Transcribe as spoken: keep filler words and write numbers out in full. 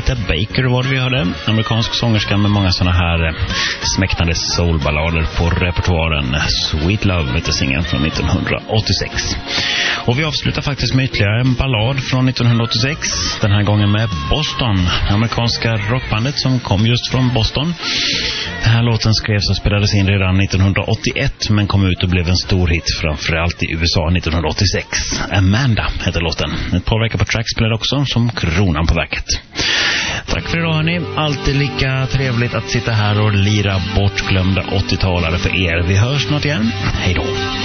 Anita Baker var det vi hörde. Amerikansk sångerska med många sådana här smäktande soulballader på repertoaren. Sweet Love heter singeln från nittonhundraåttiosex. Och vi avslutar faktiskt med ytterligare en ballad från nittonhundraåttiosex. Den här gången med Boston, amerikanska rockbandet som kom just från Boston. Den här låten skrevs och spelades in redan nittonhundraåttioett men kom ut och blev en stor hit framförallt i U S A nittonhundraåttiosex. Amanda heter låten. Ett par veckor på track spelade också som kronan på verket. Tack för idag hörni. Alltid lika trevligt att sitta här och lira bortglömda åttiotalare för er. Vi hörs snart igen. Hej då.